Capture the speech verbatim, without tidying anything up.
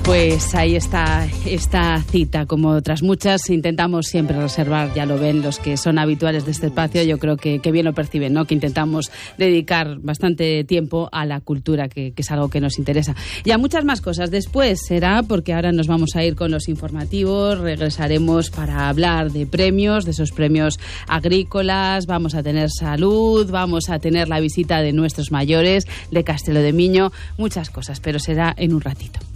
Pues ahí está esta cita, como otras muchas. Intentamos siempre reservar, ya lo ven los que son habituales de este espacio, yo creo que, que bien lo perciben, ¿no? Que intentamos dedicar bastante tiempo a la cultura, que, que es algo que nos interesa. Y a muchas más cosas. Después será, porque ahora nos vamos a ir con los informativos, regresaremos para hablar de premios, de esos premios agrícolas, vamos a tener salud, vamos a tener la visita de nuestros mayores, de Castelo de Miño, muchas cosas, pero será en un ratito.